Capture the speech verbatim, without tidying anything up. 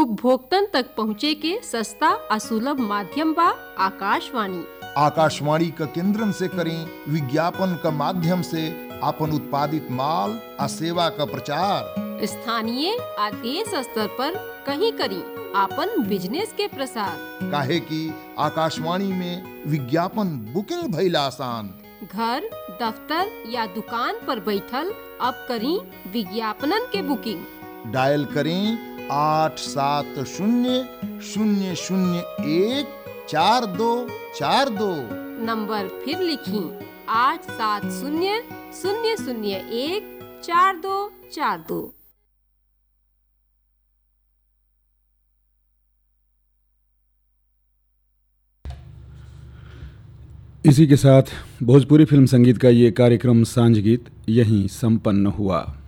उपभोक्तन तक पहुँचे के सस्ता और सुलभ माध्यम बा आकाशवाणी। आकाशवाणी का केंद्रन से करें विज्ञापन का माध्यम से अपन उत्पादित माल और सेवा का प्रचार। स्थानीय और देश स्तर पर कहीं करी आपन बिजनेस के प्रसार। काहे कि आकाशवाणी में विज्ञापन बुकिंग भइल आसान। घर, दफ्तर या दुकान पर बैठल अब करी विज्ञापनन के बुकिंग। डायल करें आठ सात शून्य शून्य शून्य एक चार दो चार दो। नंबर फिर लिखी आठ सात शून्य शून्य शून्य एक चार दो चार दो। इसी के साथ भोजपुरी फिल्म संगीत का ये कार्यक्रम सांझ गीत यहीं संपन्न हुआ।